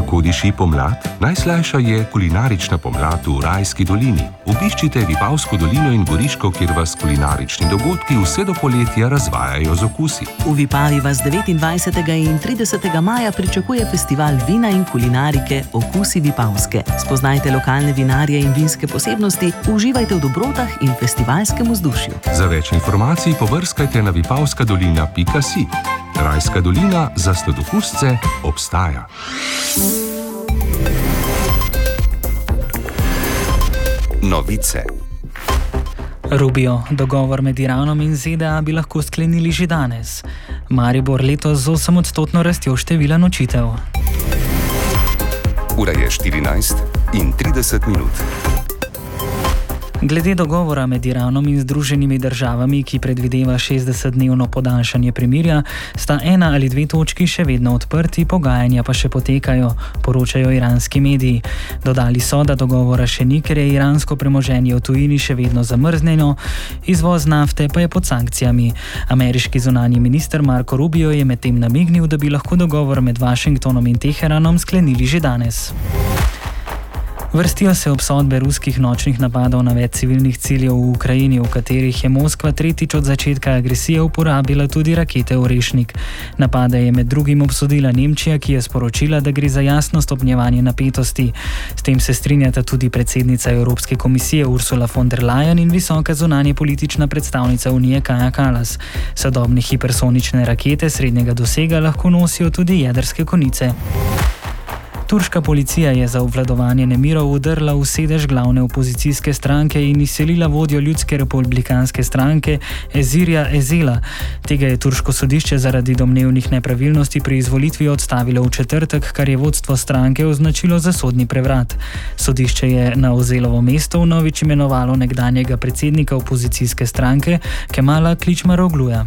kako diši pomlad? Najslajša je kulinarična pomlad v Rajski dolini. Obiščite Vipavsko dolino in Goriško, kjer vas kulinarični dogodki vse do poletja razvajajo z okusi. V Vipavi vas 29. in 30. maja pričakuje festival vina in kulinarike Okusi Vipavske. Spoznajte lokalne vinarje in vinske posebnosti, uživajte v dobrotah in festivalskem vzdušju. Za več informacij pobrskajte na vipavskadolina.si. Rajska dolina za sladokusce obstaja. Novice. Rubio, dogovor med Iranom in ZDA bi lahko sklenili že danes. Maribor letos z 8% rastjo števila nočitev. Ura je 14:30. Glede dogovora med Iranom in Združenimi državami, ki predvideva 60-dnevno podaljšanje premirja, sta ena ali dve točki še vedno odprti, pogajanja pa še potekajo, poročajo iranski mediji. Dodali so, da dogovora še ni, ker je iransko premoženje v tujini še vedno zamrznjeno, izvoz nafte pa je pod sankcijami. Ameriški zunanji minister Marco Rubio je medtem namignil, da bi lahko dogovor med Washingtonom in Teheranom sklenili že danes. Vrstijo se obsodbe ruskih nočnih napadov na več civilnih ciljev v Ukrajini, v katerih je Moskva tretjič od začetka agresije uporabila tudi rakete Orešnik. Napade je med drugim obsodila Nemčija, ki je sporočila, da gre za jasno stopnjevanje napetosti. S tem se strinjata tudi predsednica Evropske komisije Ursula von der Leyen in visoka zunanje politična predstavnica Unije Kaja Kallas. Sodobne hipersonične rakete srednjega dosega lahko nosijo tudi jedrske konice. Turška policija je za obvladovanje nemirov vdrla v sedež glavne opozicijske stranke in izselila vodjo Ljudske republikanske stranke Ezirja Ezela. Tega je turško sodišče zaradi domnevnih nepravilnosti pri izvolitvi odstavilo v četrtek, kar je vodstvo stranke označilo za sodni prevrat. Sodišče je na Ezelovo mesto vnovič imenovalo nekdanjega predsednika opozicijske stranke Kemala Kličmarogluja.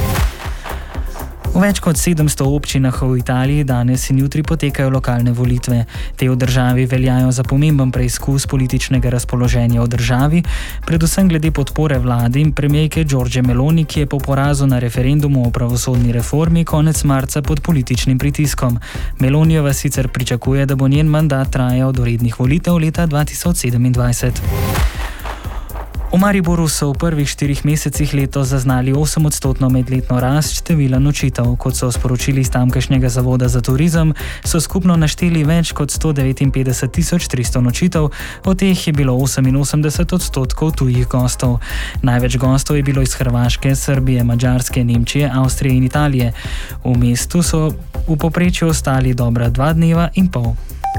V več kot 700 občinah v Italiji danes in jutri potekajo lokalne volitve. Te v državi veljajo za pomemben preizkus političnega razpoloženja v državi, predvsem glede podpore vladi in premierke Giorgie Meloni, ki je po porazu na referendumu o pravosodni reformi konec marca pod političnim pritiskom. Melonijeva sicer pričakuje, da bo njen mandat trajal do rednih volitev leta 2027. V Mariboru so v prvih 4 mesecih letos zaznali 8% medletno rast števila nočitev. Kot so sporočili iz tamkajšnjega zavoda za turizem, so skupno našteli več kot 159.300 nočitev, od teh je bilo 88% tujih gostov. Največ gostov je bilo iz Hrvaške, Srbije, Madžarske, Nemčije, Avstrije in Italije. V mestu so v povprečju ostali dobra 2 dneva in pol.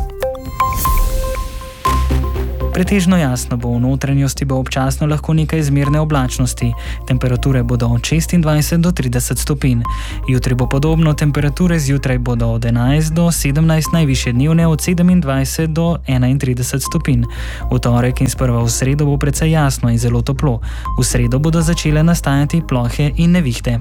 Pretežno jasno bo, v notranjosti bo občasno lahko nekaj zmerne oblačnosti. Temperature bodo od 26 do 30 stopinj. Jutri bo podobno, temperature zjutraj bodo od 11 do 17, najvišje dnevne od 27 do 31 stopinj. V torek in sprva v sredo bo precej jasno in zelo toplo. V sredo bodo začele nastajati plohe in nevihte.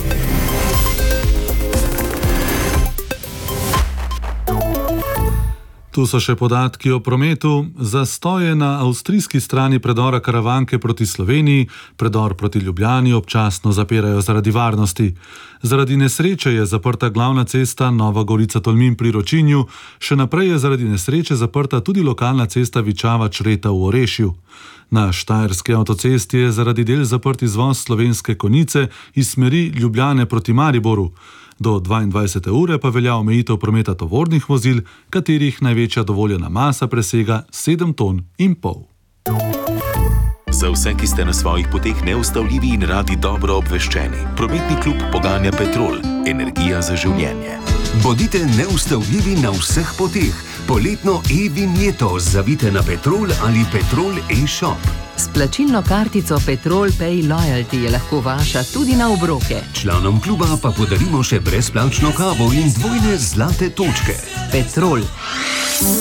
Tu so še podatki o prometu. Zastoje na avstrijski strani predora Karavanke proti Sloveniji, predor proti Ljubljani občasno zapirajo zaradi varnosti. Zaradi nesreče je zaprta glavna cesta Nova Gorica-Tolmin pri Ročinju, še naprej je zaradi nesreče zaprta tudi lokalna cesta Vičava-Čreta v Orešju. Na Štajerski avtocesti je zaradi del zaprt izvoz Slovenske Konjice iz smeri Ljubljane proti Mariboru. Do 22. ure pa velja omejitev prometa tovornih vozil, katerih največja dovoljena masa presega 7,5 ton. Za vse, ki ste na svojih poteh neustavljivi in radi dobro obveščeni, prometni klub poganja Petrol, energija za življenje. Bodite neustavljivi na vseh poteh. Poletno e-vinjeto zavite na Petrol ali Petrol e-shop. S plačilno kartico Petrol Pay Loyalty je lahko vaša tudi na obroke. Članom kluba pa podarimo še brezplačno kavo in 2 zlate točke. Petrol.